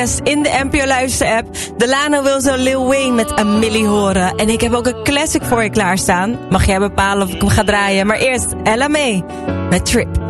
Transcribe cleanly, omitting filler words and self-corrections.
in de NPO Luister app. Delano wil zo Lil Wayne met A Milli horen. En ik heb ook een classic voor je klaarstaan. Mag jij bepalen of ik hem ga draaien. Maar eerst Ella May met Trip.